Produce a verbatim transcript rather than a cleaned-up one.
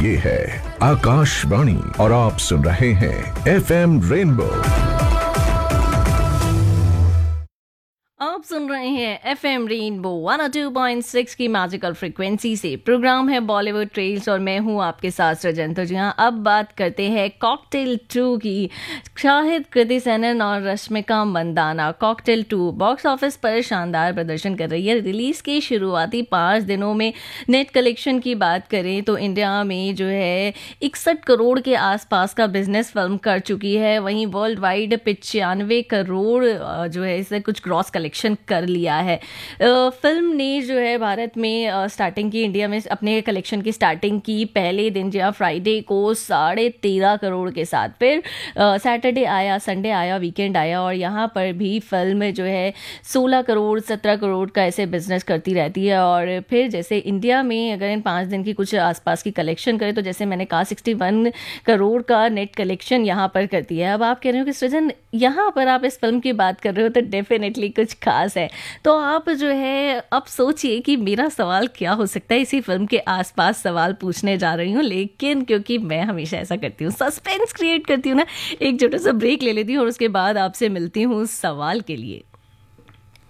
ये है आकाशवाणी और आप सुन रहे हैं एफ एम रेनबो। आप सुन रहे हैं F M rainbow one O two point six की मैजिकल फ्रिक्वेंसी से। प्रोग्राम है बॉलीवुड ट्रेल्स और मैं हूं आपके साथ सृजन। तो जी हाँ, अब बात करते हैं कॉकटेल टू की। शाहिद, कृति सेनन और Rashmika Mandanna cocktail to box office पर शानदार प्रदर्शन कर रही है। रिलीज के शुरुआती पाँच दिनों में नेट कलेक्शन की बात करें तो इंडिया में जो है इकसठ करोड़ के आसपास का बिजनेस फिल्म कर चुकी है। वहीं वर्ल्ड वाइड पचानवे करोड़ जो है इसे कुछ ग्रॉस कलेक्शन कर लिया है। फिल्म ने जो है भारत में स्टार्टिंग की, इंडिया में अपने कलेक्शन की स्टार्टिंग की पहले दिन जो फ्राइडे को साढ़े तेरह करोड़ के साथ। फिर सैटरडे आया, संडे आया, वीकेंड आया और यहाँ पर भी फिल्म जो है सोलह करोड़ सत्रह करोड़ का ऐसे बिजनेस करती रहती है। और फिर जैसे इंडिया में अगर इन पाँच दिन की कुछ आसपास की कलेक्शन करें तो जैसे मैंने कहा इकसठ करोड़ का नेट कलेक्शन यहाँ पर करती है। अब आप कह रहे हो कि सृजन यहाँ पर आप इस फिल्म की बात कर रहे हो तो डेफिनेटली कुछ खास है। तो आप जो है अब सोचिए कि मेरा सवाल क्या हो सकता है। इसी फिल्म के आसपास सवाल पूछने जा रही हूँ, लेकिन क्योंकि मैं हमेशा ऐसा करती हूँ, सस्पेंस क्रिएट करती हूँ ना, एक छोटा सा ब्रेक ले लेती हूँ और उसके बाद आपसे मिलती हूँ सवाल के लिए।